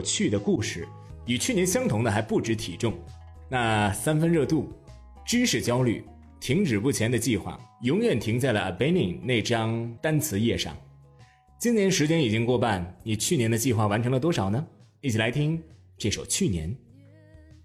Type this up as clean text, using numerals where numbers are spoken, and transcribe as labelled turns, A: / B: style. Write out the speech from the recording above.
A: 有趣的故事，与去年相同的还不止体重。那3分热度、知识焦虑、停止不前的计划，永远停在了 abandoning 那张单词页上。今年时间已经过半，你去年的计划完成了多少呢？一起来听这首《去年》。